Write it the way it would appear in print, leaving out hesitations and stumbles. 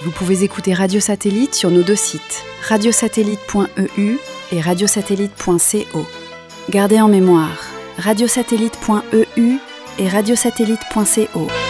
Vous pouvez écouter Radio Satellite sur nos deux sites, radiosatellite.eu et radiosatellite.co. Gardez en mémoire, radiosatellite.eu et radiosatellite.co.